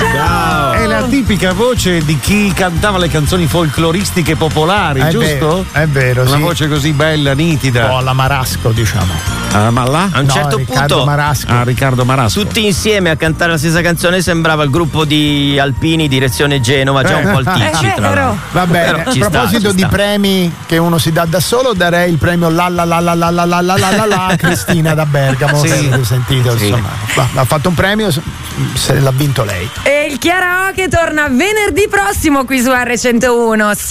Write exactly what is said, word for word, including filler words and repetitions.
Ciao. È la tipica voce di chi cantava le canzoni folcloristiche popolari, È giusto? vero, è vero, Una sì. voce così bella, nitida. Un po' alla Marasco, diciamo. Ah, ma là? A un No, certo Riccardo punto Marasco. Ah, Riccardo Marasco. tutti insieme a cantare la stessa canzone sembrava il gruppo di Alpini direzione Genova, già un po' il ticci, È tra vero. l'altro. Va bene, Però a ci sta, proposito ci di sta. premi che uno si dà da solo, darei il premio la la la la la la la la la la la a Cristina da Bergamo. Sì. Se avete sentito, Sì. insomma, va, ha fatto un premio, se l'ha vinto lei. E il karaoke torna venerdì prossimo qui su erre centouno.